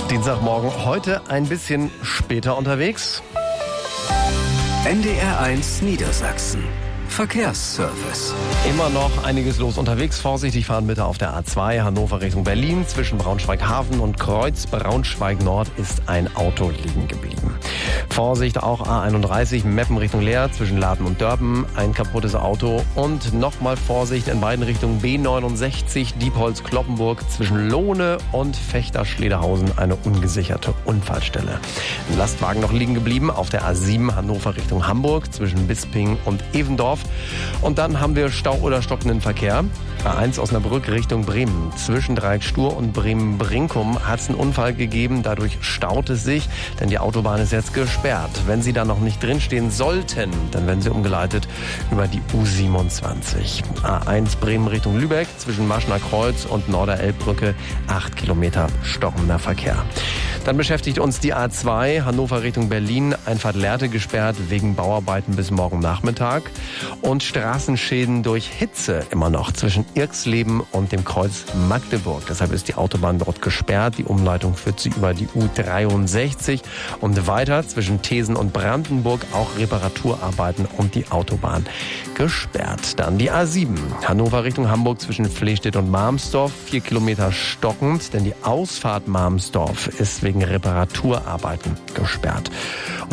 Dienstagmorgen, heute ein bisschen später unterwegs. NDR1 Niedersachsen. Verkehrsservice. Immer noch einiges los unterwegs. Vorsichtig fahren bitte auf der A2 Hannover Richtung Berlin. Zwischen Braunschweig-Hafen und Kreuz Braunschweig-Nord ist ein Auto liegen geblieben. Vorsicht auch A31 Meppen Richtung Leer zwischen Laden und Dörpen. Ein kaputtes Auto. Und nochmal Vorsicht in beiden Richtungen B69 Diepholz-Kloppenburg zwischen Lohne und Fechter-Schlederhausen eine ungesicherte Unfallstelle. Ein Lastwagen noch liegen geblieben auf der A7 Hannover Richtung Hamburg zwischen Bisping und Evendorf. Und dann haben wir Stau oder stockenden Verkehr. A1 Osnabrück Richtung Bremen. Zwischen Dreieck-Stur und Bremen-Brinkum hat es einen Unfall gegeben. Dadurch staut es sich, denn die Autobahn ist jetzt gesperrt. Wenn Sie da noch nicht drinstehen sollten, dann werden Sie umgeleitet über die U27. A1 Bremen Richtung Lübeck zwischen Maschner Kreuz und Norderelbbrücke 8 Kilometer stockender Verkehr. Dann beschäftigt uns die A2 Hannover Richtung Berlin. Einfahrt Lehrte gesperrt wegen Bauarbeiten bis morgen Nachmittag. Und Straßenschäden durch Hitze immer noch zwischen Irxleben und dem Kreuz Magdeburg. Deshalb ist die Autobahn dort gesperrt. Die Umleitung führt sie über die U63 und weiter zwischen Thesen und Brandenburg auch Reparaturarbeiten und die Autobahn gesperrt. Dann die A7 Hannover Richtung Hamburg zwischen Flehstedt und Marmsdorf 4 Kilometer stockend, denn die Ausfahrt Marmsdorf ist wegen Reparaturarbeiten gesperrt.